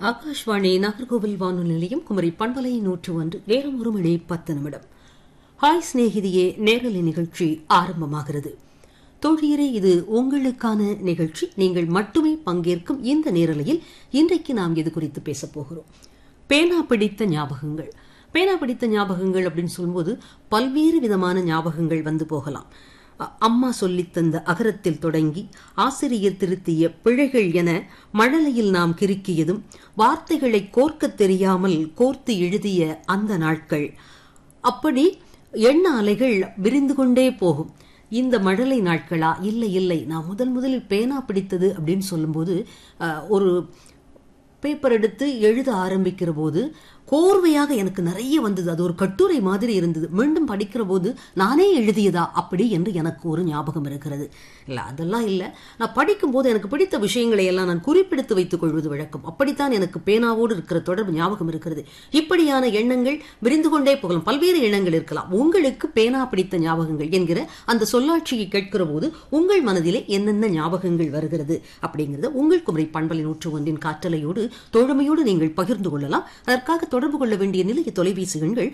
ஆகாஷ்வாணி நாகர்கோவில் வானொலி நிலையம் குமரி பண்பலை 101 நேரம் 1:10. ஹாய் சிநேகிதியே நேரலை நிகழ்ச்சி ஆரம்பமாகிறது. தோழியரே, இது உங்களுக்கான நிகழ்ச்சி. நீங்கள் மட்டுமே பங்கேற்கும் இந்த நேரலையில் இன்றைக்கு நாம் இது குறித்து பேசப் போகிறோம். பேனா பிடித்த ஞாபகங்கள். பேனா பிடித்த ஞாபகங்கள் அப்படின்னு சொல்லும்போது பல்வேறு விதமான ஞாபகங்கள் வந்து போகலாம். அம்மா சொல்லித் தந்த அகரத்தில் தொடங்கி ஆசிரியர் திருத்திய பிழைகள் என மழலையில் நாம் கிறுக்கியதும், வார்த்தைகளை கோர்க்க தெரியாமல் கோர்த்து எழுதிய அந்த நாட்கள், அப்படி எண்ண அலைகள் விரிந்து கொண்டே போகும். இந்த மழலை நாட்களா? இல்லை, நான் முதலில் பேனா பிடித்தது அப்படின்னு சொல்லும்போது ஒரு பேப்பர் எடுத்து எழுத ஆரம்பிக்கிற போது கோர்வையாக எனக்கு நிறைய வந்தது. அது ஒரு கட்டுரை மாதிரி இருந்தது. மீண்டும் படிக்கிற போது நானே எழுதியதா அப்படி என்று எனக்கு ஒரு ஞாபகம் இருக்கிறது. இல்லை, அதெல்லாம் இல்லை. நான் படிக்கும் போது எனக்கு பிடித்த விஷயங்களை எல்லாம் நான் குறிப்பிடுத்து வைத்துக் கொள்வது வழக்கம். அப்படித்தான் எனக்கு பேனாவோடு இருக்கிற தொடர்பு ஞாபகம் இருக்கிறது. இப்படியான எண்ணங்கள் விரிந்து கொண்டே போகலாம். பல்வேறு எண்ணங்கள் இருக்கலாம். உங்களுக்கு பேனா பிடித்த ஞாபகங்கள் என்கிற அந்த சொல்லாட்சியை கேட்கிற போது உங்கள் மனதிலே என்னென்ன ஞாபகங்கள் வருகிறது அப்படிங்கிறத உங்கள் குமரி பண்பலை 101 காற்றலையோடு தோழமையோடு நீங்கள் பகிர்ந்து கொள்ளலாம். அதற்காக தொடர்பு கொள்ள வேண்டிய நிலைய தொலைபேசி எண்கள்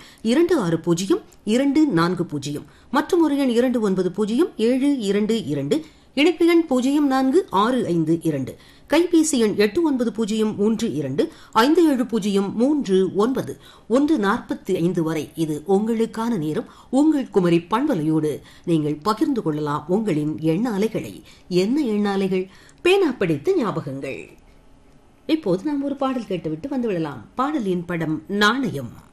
260240 மற்றும் ஒரு எண் 290722, இணைப்பு எண் 0465, கைபேசி எண் 8932570339 1:45 வரை. இது உங்களுக்கான நேரம். உங்கள் குமரி பண்பலையோடு நீங்கள் பகிர்ந்து கொள்ளலாம் உங்களின் எண்ண அலைகளை. என்ன எண்ண அலைகள்? பேனா பிடித்த ஞாபகங்கள். இப்போது நாம் ஒரு பாடல் கேட்டுவிட்டு வந்துவிடலாம். பாடலின் படம் நாணயம்.